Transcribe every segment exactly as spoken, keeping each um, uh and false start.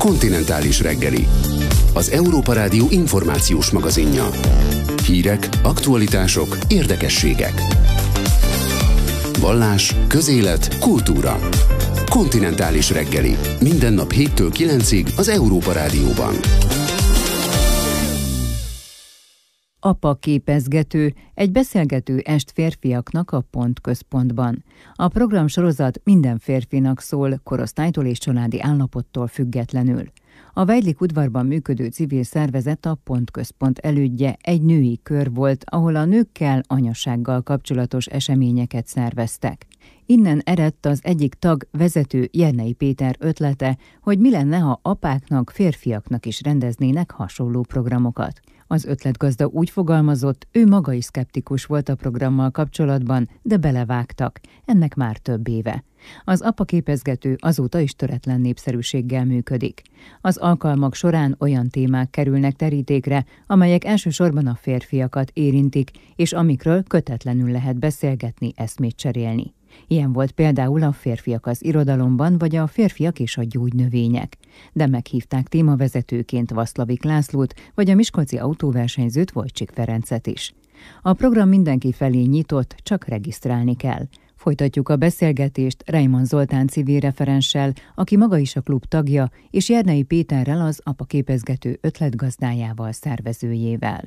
Kontinentális reggeli. Az Európa Rádió információs magazinja. Hírek, aktualitások, érdekességek. Vallás, közélet, kultúra. Kontinentális reggeli. Minden nap héttől kilencig az Európa Rádióban. Apa képezgető, egy beszélgető est férfiaknak a Pont központban. A programsorozat minden férfinak szól, korosztálytól és családi állapottól függetlenül. A Weidlich udvarban működő civil szervezet, a Pont központ elődje egy női kör volt, ahol a nőkkel, anyasággal kapcsolatos eseményeket szerveztek. Innen eredt az egyik tag, vezető Jernei Péter ötlete, hogy mi lenne, ha apáknak, férfiaknak is rendeznének hasonló programokat. Az ötletgazda úgy fogalmazott, ő maga is szkeptikus volt a programmal kapcsolatban, de belevágtak. Ennek már több éve. Az apa képezgető azóta is töretlen népszerűséggel működik. Az alkalmak során olyan témák kerülnek terítékre, amelyek elsősorban a férfiakat érintik, és amikről kötetlenül lehet beszélgetni, eszmét cserélni. Ilyen volt például a Férfiak az irodalomban, vagy a Férfiak és a gyógynövények. De meghívták témavezetőként Vaszlavik Lászlót, vagy a miskolci autóversenyzőt, Wojcik Ferencet is. A program mindenki felé nyitott, csak regisztrálni kell. Folytatjuk a beszélgetést Reimann Zoltán civil referenssel, aki maga is a klub tagja, és Jernei Péterrel, az apa képezgető ötletgazdájával, szervezőjével.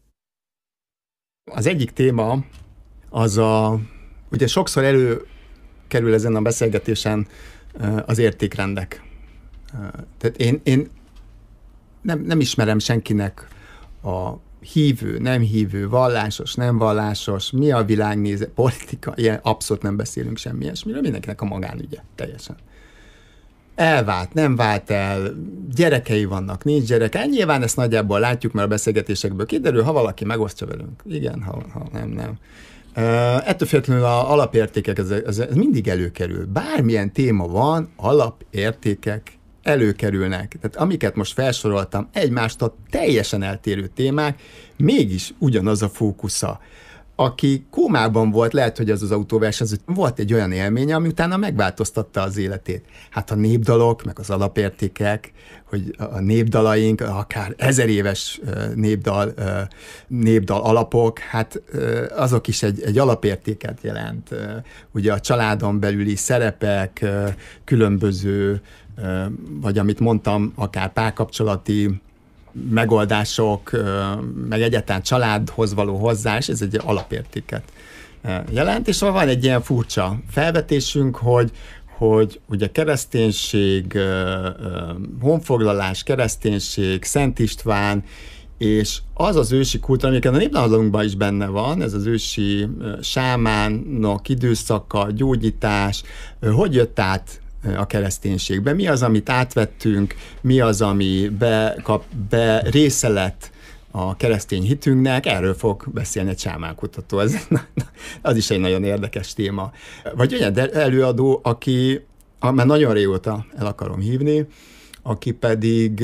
Az egyik téma az a... Ugye sokszor előkerül ezen a beszélgetésen az értékrendek. Tehát én, én nem, nem ismerem senkinek a hívő, nem hívő, vallásos, nem vallásos, mi a világnézet, politika, ilyen abszolút nem beszélünk semmi ilyesmiről, mindenkinek a magánügye, teljesen. Elvált, nem vált el, gyerekei vannak, nincs gyereke. Nyilván ezt nagyjából látjuk, mert a beszélgetésekből kiderül, ha valaki megosztja velünk. Igen, ha, ha nem, nem. Uh, ettől függetlenül az alapértékek, ez, ez, ez mindig előkerül. Bármilyen téma van, alapértékek előkerülnek. Tehát amiket most felsoroltam, egymástól teljesen eltérő témák, mégis ugyanaz a fókusza. Aki kómában volt, lehet, hogy az az autóversenyző, volt egy olyan élménye, ami utána megváltoztatta az életét. Hát a népdalok, meg az alapértékek, hogy a népdalaink, akár ezer éves népdal, népdal alapok, hát azok is egy, egy alapértéket jelent. Ugye a családon belüli szerepek, különböző, vagy amit mondtam, akár párkapcsolati megoldások, meg egyáltalán családhoz való hozzáállás, ez egy alapértéket jelent, és van egy ilyen furcsa felvetésünk, hogy, hogy ugye kereszténység, honfoglalás, kereszténység, Szent István, és az az ősi kultúra, amiket a népdalonkban is benne van, ez az ősi sámánok időszaka, gyógyítás, hogy jött át a kereszténységbe. Mi az, amit átvettünk, mi az, ami be, kap, be része lett a keresztény hitünknek, erről fog beszélni egy sámánkutató. Ez, az is egy nagyon érdekes téma. Vagy olyan előadó, aki, már nagyon régóta el akarom hívni, aki pedig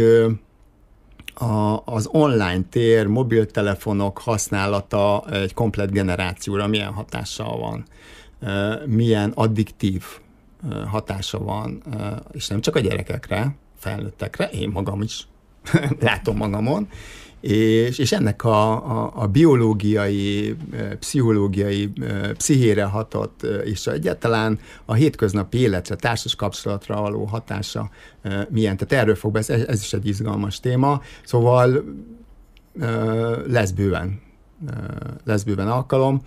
a, az online tér, mobiltelefonok használata egy komplett generációra milyen hatással van, milyen addiktív hatása van, és nem csak a gyerekekre, felnőttekre, én magam is látom magamon, és, és ennek a, a, a biológiai, pszichológiai, pszichére hatott, és egyáltalán a hétköznapi életre, társas kapcsolatra való hatása milyen. Tehát erről fog beszélni, ez is egy izgalmas téma, szóval lesz bőven, lesz bőven alkalom.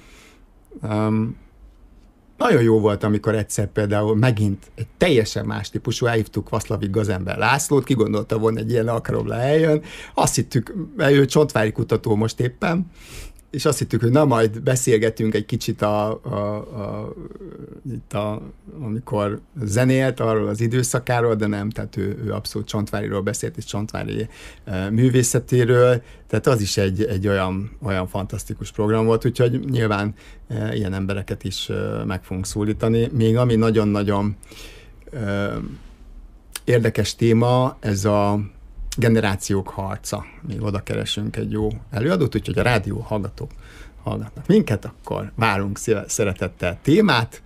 Nagyon jó volt, amikor egyszer például megint egy teljesen más típusú, elhívtuk Vaszlavik Gazember Lászlót, ki gondolta volna egy ilyen alkalomra eljön. Azt hittük, ő csontvári kutató most éppen, és azt hittük, hogy na majd beszélgetünk egy kicsit, a, a, a, itt a, amikor zenélt arról az időszakáról, de nem, tehát ő, ő abszolút Csontváriról beszélt, és Csontvári e, művészetéről, tehát az is egy, egy olyan, olyan fantasztikus program volt, úgyhogy nyilván e, ilyen embereket is e, meg fogunk szólítani. Még ami nagyon-nagyon e, érdekes téma, ez a generációk harca. Még oda keresünk egy jó előadót, úgyhogy a rádió hallgatók hallgatnak minket, akkor várunk szeretettel témát,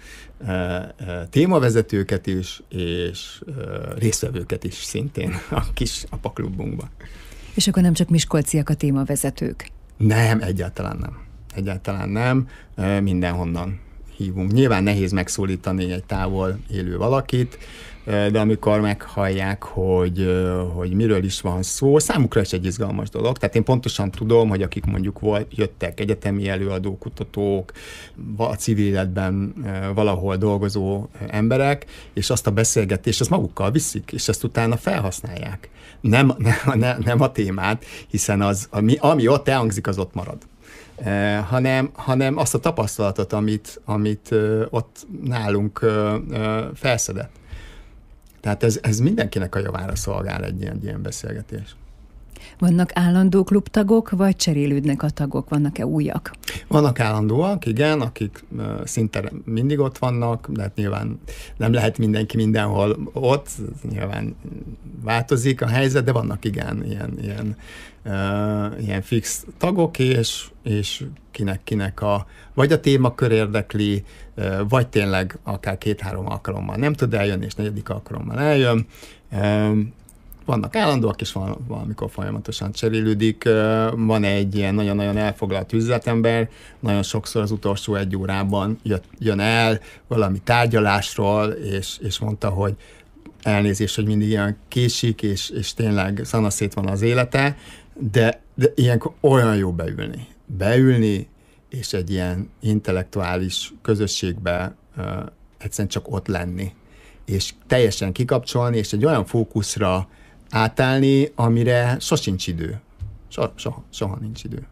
témavezetőket is, és résztvevőket is szintén a kis apaklubunkban. És akkor nem csak miskolciak a témavezetők? Nem, egyáltalán nem. Egyáltalán nem. Mindenhonnan hívunk. Nyilván nehéz megszólítani egy távol élő valakit, de amikor meghallják, hogy, hogy miről is van szó, számukra is egy izgalmas dolog. Tehát én pontosan tudom, hogy akik mondjuk volt, jöttek egyetemi előadók, kutatók, a civil életben valahol dolgozó emberek, és azt a beszélgetést, azt magukkal viszik, és ezt utána felhasználják. Nem, nem, nem, nem a témát, hiszen az, ami, ami ott elhangzik, az ott marad. Uh, hanem, hanem azt a tapasztalatot, amit, amit uh, ott nálunk uh, uh, felszedett. Tehát ez, ez mindenkinek a javára szolgál egy ilyen, egy ilyen beszélgetés. Vannak állandó klubtagok, vagy cserélődnek a tagok? Vannak-e újak? Vannak állandóak, igen, akik uh, szinte mindig ott vannak, de hát nyilván nem lehet mindenki mindenhol ott, nyilván változik a helyzet, de vannak igen, ilyen, ilyen, uh, ilyen fix tagok, és, és kinek-kinek a, vagy a témakör érdekli, uh, vagy tényleg akár két-három alkalommal nem tud eljönni, és negyedik alkalommal eljön. Uh, Vannak állandóak, és van, valamikor folyamatosan cserélődik. Van egy ilyen nagyon-nagyon elfoglalt üzletember, nagyon sokszor az utolsó egy órában jött, jön el valami tárgyalásról, és, és mondta, hogy elnézést, hogy mindig ilyen késik, és, és tényleg szanaszét van az élete, de, de ilyenkor olyan jó beülni. Beülni, és egy ilyen intellektuális közösségbe uh, egyszerűen csak ott lenni, és teljesen kikapcsolni, és egy olyan fókuszra átállni, amire sosincs idő. So, soha, soha nincs idő.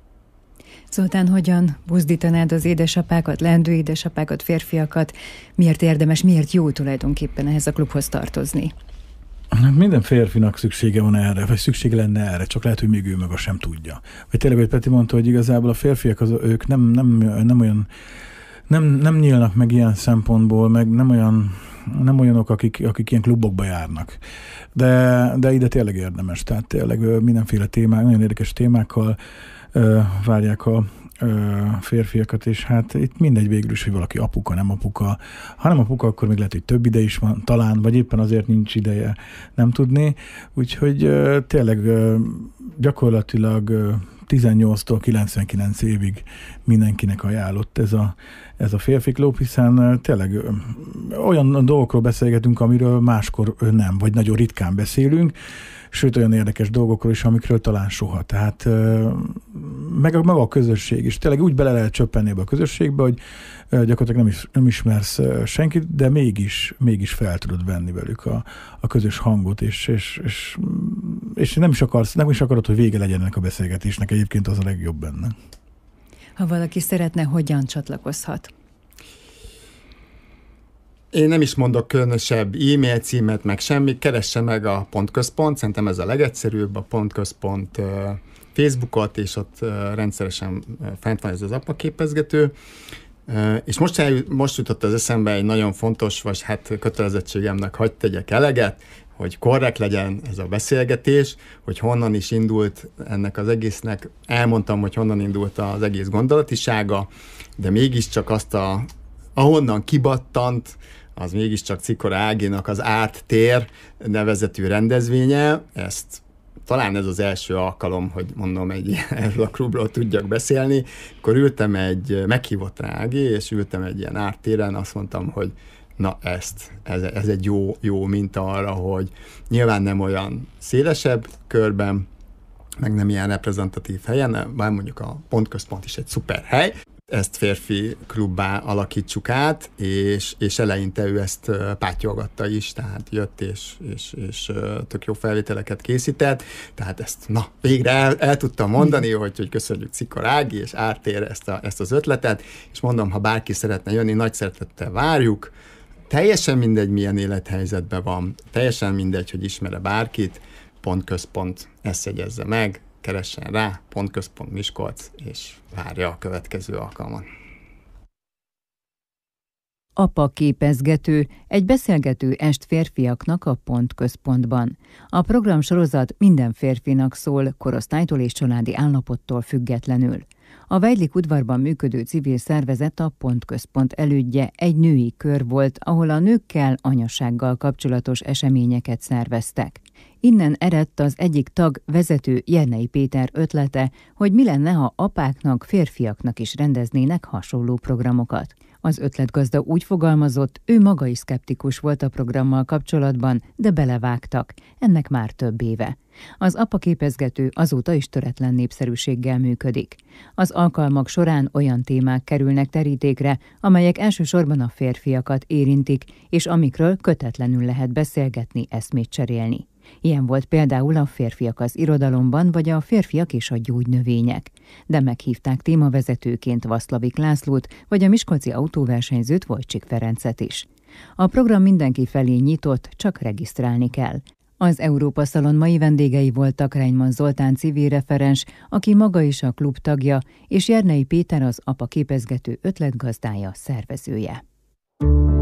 Zoltán, hogyan buzdítanád az édesapákat, leendő édesapákat, férfiakat? Miért érdemes, miért jó tulajdonképpen ehhez a klubhoz tartozni? Minden férfinak szüksége van erre, vagy szüksége lenne erre, csak lehet, hogy még ő maga sem tudja. Vagy tényleg, hogy Peti mondta, hogy igazából a férfiak, az, ők nem, nem, nem olyan, nem, nem nyílnak meg ilyen szempontból, meg nem olyan nem olyanok, akik, akik ilyen klubokba járnak. De, de ide tényleg érdemes. Tehát tényleg mindenféle témák, nagyon érdekes témákkal ö, várják a ö, férfiakat, és hát itt mindegy végül is, hogy valaki apuka, nem apuka. Ha nem apuka, akkor még lehet, hogy több ide is van, talán, vagy éppen azért nincs ideje, nem tudni. Úgyhogy ö, tényleg ö, gyakorlatilag ö, tizennyolctól kilencvenkilenc évig mindenkinek ajánlott ez a, ez a férfi klub, hiszen tényleg olyan dolgokról beszélgetünk, amiről máskor nem, vagy nagyon ritkán beszélünk, sőt olyan érdekes dolgokról is, amikről talán soha. Tehát meg a, maga a közösség is. Tényleg úgy bele lehet csöppenni ebbe a közösségbe, hogy gyakorlatilag nem, is, nem ismersz senkit, de mégis, mégis fel tudod venni velük a, a közös hangot, és, és, és, és nem, is akarsz, nem is akarod, hogy vége legyen ennek a beszélgetésnek. Egyébként az a legjobb benne. Ha valaki szeretne, hogyan csatlakozhat? Én nem is mondok különösebb e-mail címet, meg semmi, keresse meg a Pontközpont, szerintem ez a legegyszerűbb, a Pontközpont uh, Facebookot, és ott uh, rendszeresen uh, fent van ez az apaképezgető. Uh, és most, el, most jutott az eszembe egy nagyon fontos, vagy hát kötelezettségemnek hadd tegyek eleget, hogy korrekt legyen ez a beszélgetés, hogy honnan is indult ennek az egésznek. Elmondtam, hogy honnan indult az egész gondolatisága, de mégiscsak azt a, ahonnan kibattant, az mégiscsak Czikora Áginak az Árt tér nevezetű rendezvénye. Ezt talán ez az első alkalom, hogy mondom, egy erről a klubról tudjak beszélni. Akkor ültem egy, meghívott rá Ági, és ültem egy ilyen Árt téren, azt mondtam, hogy na ezt, ez, ez egy jó, jó minta arra, hogy nyilván nem olyan szélesebb körben, meg nem ilyen reprezentatív helyen, bár mondjuk a Pontközpont is egy szuper hely, ezt férfi klubbá alakítsuk át, és, és eleinte ő ezt pátyolgatta is, tehát jött és, és, és tök jó felvételeket készített, tehát ezt na, végre el, el tudtam mondani, hogy, hogy köszönjük Czikora Ági, és áttér ezt, a, ezt az ötletet, és mondom, ha bárki szeretne jönni, nagy szeretettel várjuk, teljesen mindegy, milyen élethelyzetben van, teljesen mindegy, hogy ismer-e bárkit, Pontközpont, ezt jegyezze meg, keressen rá, Pontközpont Miskolc, és várja a következő alkalmat. Apa képezgető, egy beszélgető est férfiaknak a Pontközpontban. A programsorozat minden férfinak szól, korosztálytól és családi állapottól függetlenül. A Weidlich udvarban működő civil szervezet, a Pontközpont elődje egy női kör volt, ahol a nőkkel, anyasággal kapcsolatos eseményeket szerveztek. Innen eredt az egyik tag, vezető Jernei Péter ötlete, hogy mi lenne, ha apáknak, férfiaknak is rendeznének hasonló programokat. Az ötletgazda úgy fogalmazott, ő maga is szkeptikus volt a programmal kapcsolatban, de belevágtak. Ennek már több éve. Az apaképezgető azóta is töretlen népszerűséggel működik. Az alkalmak során olyan témák kerülnek terítékre, amelyek elsősorban a férfiakat érintik, és amikről kötetlenül lehet beszélgetni, eszmét cserélni. Ilyen volt például a Férfiak az irodalomban, vagy a Férfiak és a gyógynövények. De meghívták témavezetőként Vaszlavik Lászlót, vagy a miskolci autóversenyzőt, Wojcik Ferencet is. A program mindenki felé nyitott, csak regisztrálni kell. Az Európa Szalon mai vendégei voltak Reimann Zoltán civil referens, aki maga is a klub tagja, és Jernei Péter az apaképezgető ötletgazdája, szervezője.